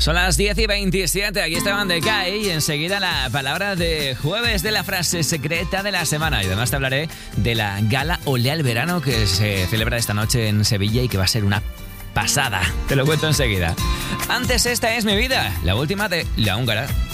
Son las 10:27, aquí Esteban de CAI y enseguida la palabra de jueves de la frase secreta de la semana. Y además te hablaré de la gala Olé al Verano que se celebra esta noche en Sevilla y que va a ser una pasada. Te lo cuento enseguida. Antes, esta es mi vida, la última de La Húngara.